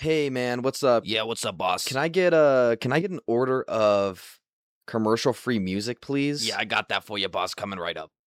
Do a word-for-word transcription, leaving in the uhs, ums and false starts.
Hey man, what's up? Yeah, what's up, boss? Can I get a can I get an order of commercial free music, Yeah, please? I got that for you, boss, coming right up.